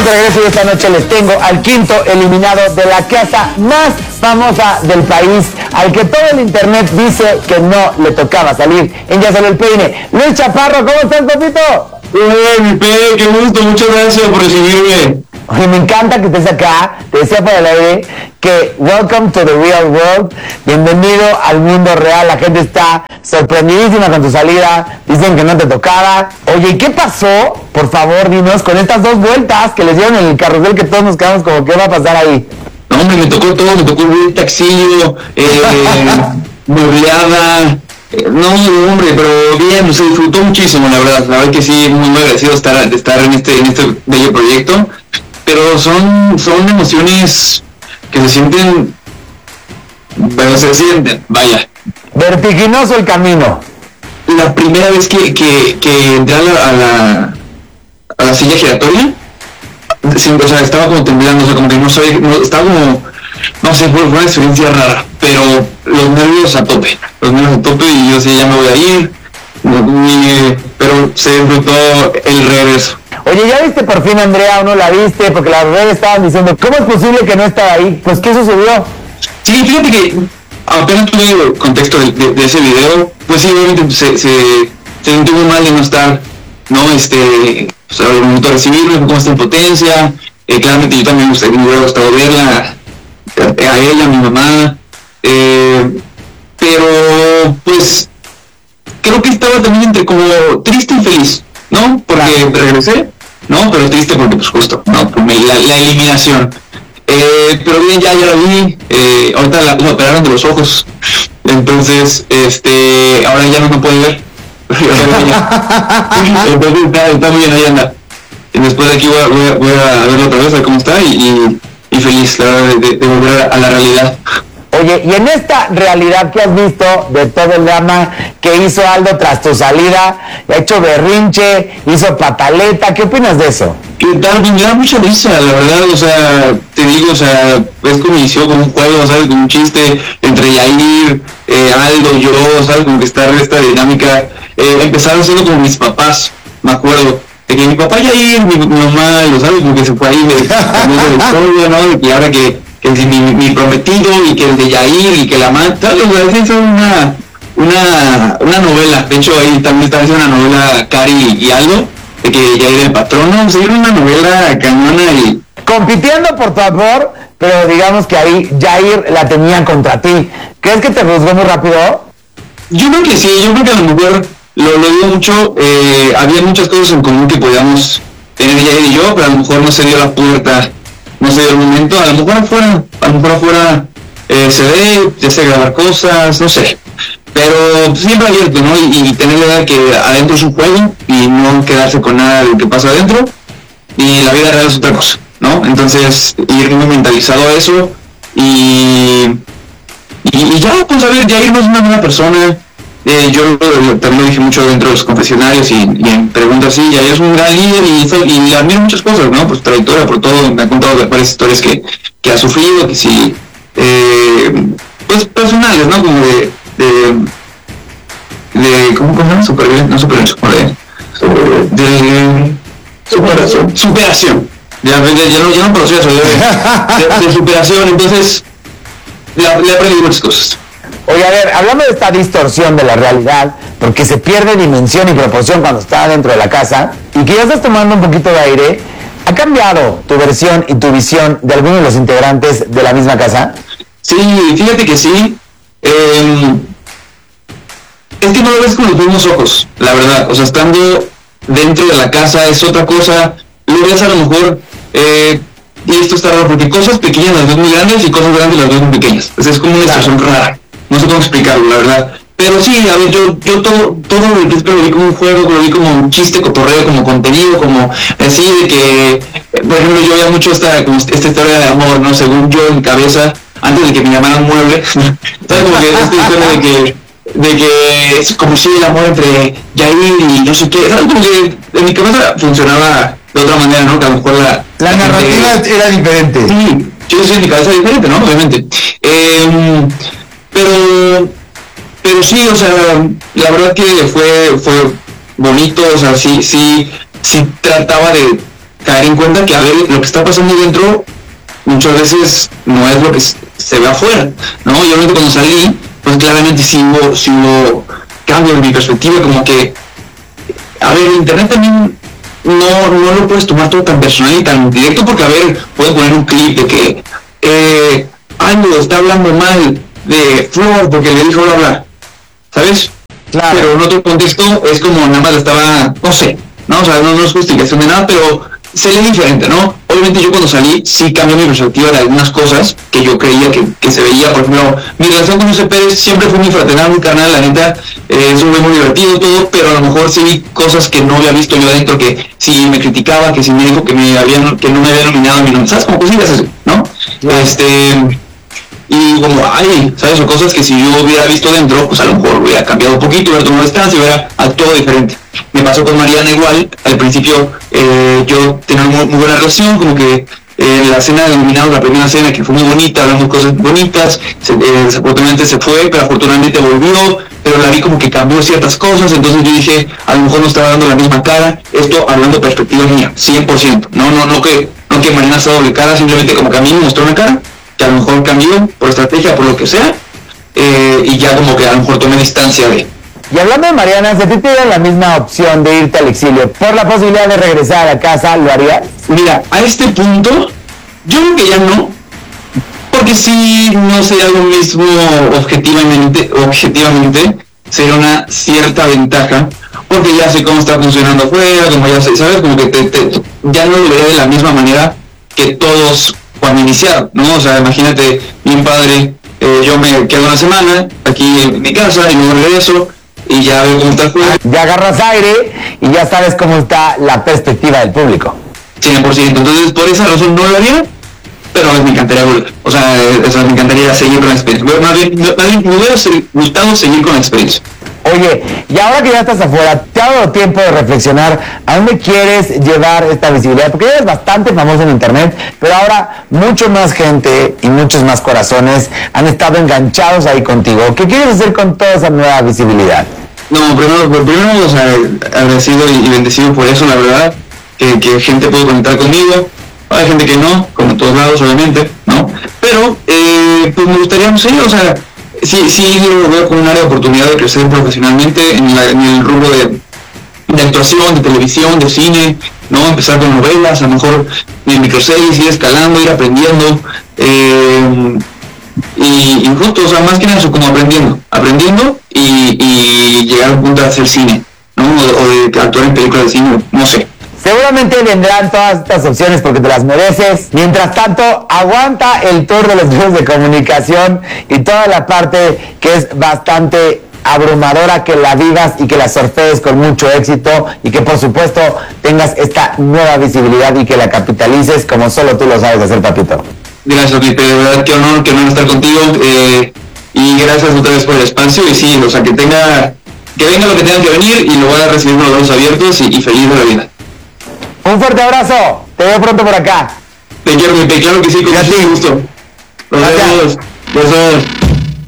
de regreso y esta noche les tengo al quinto eliminado de la casa más famosa del país, al que todo el internet dice que no le tocaba salir en Ya Salió el Peine. Luis Chaparro, ¿cómo estás, papito? Mi Pe, qué gusto, muchas gracias por recibirme. Oye, me encanta que estés acá. Te decía por el aire que welcome to the real world. Bienvenido al mundo real. La gente está sorprendidísima con tu salida. Dicen que no te tocaba. Oye, ¿y qué pasó? Por favor, dinos, con estas dos vueltas que les dieron en el carrusel, que todos nos quedamos como, ¿qué va a pasar ahí? No, hombre, me tocó todo, me tocó el taxillo, muebleada. No, hombre, pero bien, se disfrutó muchísimo, la verdad que sí, muy agradecido de estar en este bello proyecto, pero son emociones que se sienten, vaya. Vertiginoso el camino. La primera vez que entré a la silla giratoria, sí, o sea, estaba como temblando, o sea, como que no sabía, estaba como, no sé, fue una experiencia rara, pero los nervios a tope y yo sí, ya me voy a ir, pero se disfrutó el regreso. Oye, ¿ya viste por fin a Andrea o no la viste? Porque las redes estaban diciendo, ¿cómo es posible que no estaba ahí? Pues, ¿qué sucedió? Sí, fíjate que apenas tuve el contexto de ese video, pues sí, obviamente se sintió muy mal de no estar, ¿no? Pues al momento de recibirme, cómo está en potencia, claramente yo también me hubiera gustado verla, a ella, a mi mamá, pero pues creo que estaba también entre como triste y feliz, ¿no? Porque regresé, ¿no? Pero triste porque pues justo, ¿no? Por la eliminación. Pero bien, ya la vi, ahorita la operaron de los ojos, entonces, ahora ya no me puede ver. Entonces está muy bien, ahí anda. Y después de aquí voy a verlo otra vez, a ver cómo está, y feliz, la verdad, de volver a la realidad. Oye, y en esta realidad que has visto de todo el drama que hizo Aldo tras tu salida, ha hecho berrinche, hizo pataleta, ¿qué opinas de eso? ¿Qué tal? Me da mucha risa, la verdad, o sea, te digo, o sea, es como inició como un juego, ¿sabes? Como un chiste entre Yair, Aldo, yo, ¿sabes? Como que está esta dinámica. Empezaron siendo como mis papás, me acuerdo, de que mi papá Yair, mi mamá, lo sabes, como que se fue ahí de la historia, ¿no? De que ahora que mi prometido y que el de Yair y que la madre, ¿sabes? O sea, es una novela. De hecho, ahí también está haciendo una novela Cari y Aldo, de que Yair el patrono, o sea, era una novela cañona y... Compitiendo por tu amor, pero digamos que ahí Yair la tenía contra ti. ¿Crees que te juzgó muy rápido? Yo creo que sí, yo creo que a lo mejor lo digo mucho, había muchas cosas en común que podíamos tener Yair y yo, pero a lo mejor no se dio la puerta, no se dio el momento, a lo mejor afuera se ve, ya sé, grabar cosas, no sé, pero siempre abierto, ¿no? Y tener la idea que adentro es un juego y no quedarse con nada de lo que pasa adentro, y la vida real es otra cosa, ¿no? Entonces, ir muy mentalizado a eso, y ya, pues a ver, Yair no es una buena persona. Yo también lo dije mucho dentro de los confesionarios y en preguntas así, Yair es un gran líder y le admiro muchas cosas, ¿no? Pues trayectoria, por todo, me ha contado varias historias que ha sufrido, que sí, pues personales, ¿no? Como de ¿cómo se llama? Superación. Ya no proceso de superación, entonces le aprendí muchas cosas. Oye, a ver, hablando de esta distorsión de la realidad, porque se pierde dimensión y proporción cuando está dentro de la casa, y que ya estás tomando un poquito de aire, ¿ha cambiado tu versión y tu visión de algunos de los integrantes de la misma casa? Sí, fíjate que sí. Es que no lo ves con los mismos ojos, la verdad. O sea, estando dentro de la casa es otra cosa. Lo ves a lo mejor, y esto está raro, porque cosas pequeñas las ves muy grandes y cosas grandes las ves muy pequeñas. O sea, es como una situación rara. No sé cómo explicarlo, la verdad. Pero sí, a ver, yo todo el principio lo vi como un juego, lo vi como un chiste, cotorreo, como contenido, como así de que, por ejemplo, yo veía mucho esta historia de amor, ¿no? Según yo en cabeza, antes de que me llamaran mueble, ¿sabes? Como que esta historia de que es como si el amor entre Yair y no sé qué, ¿sabes? Como que en mi cabeza funcionaba de otra manera, ¿no? Que a lo mejor la narrativa era diferente. Sí, yo sé en mi cabeza diferente, ¿no? Obviamente. Pero sí, o sea, la verdad que fue bonito, o sea, sí trataba caer en cuenta que, a ver, lo que está pasando dentro muchas veces no es lo que se ve afuera, ¿no? Y obviamente cuando salí, pues claramente sí hubo cambio en mi perspectiva, como que, a ver, el internet también no lo puedes tomar todo tan personal y tan directo, porque, a ver, puedes poner un clip de que Aldo está hablando mal de Flor porque le dijo bla bla, ¿sabes? Claro. Pero en otro contexto es como nada más estaba, no sé, ¿no? O sea, no es justificación de nada, pero se lee diferente, ¿no? Obviamente yo cuando salí sí cambió mi perspectiva de algunas cosas que yo creía que se veía. Por ejemplo, mi relación con José Pérez siempre fue muy fraternal, muy carnal, la neta, eso fue muy divertido todo, pero a lo mejor sí vi cosas que no había visto yo adentro, que si me criticaba, que si me dijo que no me había nominado a mi nombre, ¿sabes? Como cosillas así, ¿no? Yeah. Y como, ¿sabes? O cosas que si yo hubiera visto dentro, pues a lo mejor hubiera cambiado un poquito, hubiera tomado distancia, hubiera actuado diferente. Me pasó con Mariana igual, al principio yo tenía muy buena relación, como que la cena de nominados, la primera cena que fue muy bonita, hablamos cosas bonitas, desafortunadamente se fue, pero afortunadamente volvió, pero la vi como que cambió ciertas cosas, entonces yo dije, a lo mejor no estaba dando la misma cara, esto hablando perspectiva mía, 100%, no que Mariana sea doble cara, simplemente como que a mí me mostró una cara, que a lo mejor cambió por estrategia, por lo que sea, y ya como que a lo mejor tomé distancia de. Y hablando de Mariana, si a ti te dieran la misma opción de irte al exilio por la posibilidad de regresar a casa, ¿lo harías? Mira, a este punto, yo creo que ya no, porque si no sería lo mismo objetivamente, sería una cierta ventaja, porque ya sé cómo está funcionando afuera, como ya sé, ¿sabes? Como que ya no lo veré de la misma manera que todos cuando iniciaron, ¿no? O sea, imagínate, bien padre, yo me quedo una semana aquí en mi casa y luego regreso y ya veo cómo está el juego. Ya agarras aire y ya sabes cómo está la perspectiva del público. 100%, entonces por esa razón no lo haría, pero me encantaría volver. O sea, me encantaría seguir con la experiencia. Más bien me hubiera gustado seguir con la experiencia. Oye, y ahora que ya estás afuera, ¿te ha dado tiempo de reflexionar a dónde quieres llevar esta visibilidad? Porque eres bastante famoso en internet, pero ahora mucho más gente y muchos más corazones han estado enganchados ahí contigo. ¿Qué quieres hacer con toda esa nueva visibilidad? No, primero o sea, agradecido y bendecido por eso, la verdad, que gente puede conectar conmigo. Hay gente que no, como en todos lados, obviamente, ¿no? Pero, pues me gustaría, no sé, o sea, sí lo veo como un área de oportunidad de crecer profesionalmente en el rubro de actuación, de televisión, de cine, ¿no? Empezar con novelas, a lo mejor en microseries, ir escalando, ir aprendiendo, y justo, o sea, más que nada eso, como aprendiendo y llegar a un punto de hacer cine, ¿no? O de actuar en películas de cine, no sé. Seguramente vendrán todas estas opciones porque te las mereces. Mientras tanto, aguanta el tour de los medios de comunicación y toda la parte que es bastante abrumadora, que la vivas y que la surfees con mucho éxito y que por supuesto tengas esta nueva visibilidad y que la capitalices como solo tú lo sabes hacer, papito. Gracias, Pipe, de verdad qué honor estar contigo, y gracias otra vez por el espacio, y sí, o sea, que venga lo que tenga que venir y lo voy a recibir con los brazos abiertos y feliz de la vida. Un fuerte abrazo, te veo pronto por acá. Te quiero, Pipe, claro que sí, con mucho gusto. Nos vemos.